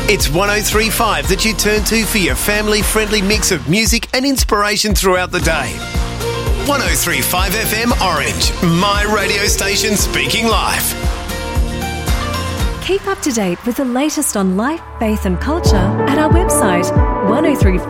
It's 103.5 that you turn to for your family-friendly mix of music and inspiration throughout the day. 103.5 FM Orange, my radio station speaking life. Keep up to date with the latest on life, faith and culture at our website 1035